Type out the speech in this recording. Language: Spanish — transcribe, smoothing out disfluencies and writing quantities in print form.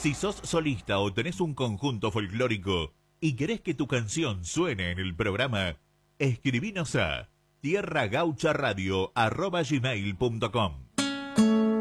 Si sos solista o tenés un conjunto folclórico y querés que tu canción suene en el programa, escribinos a tierragaucharadio@gmail.com.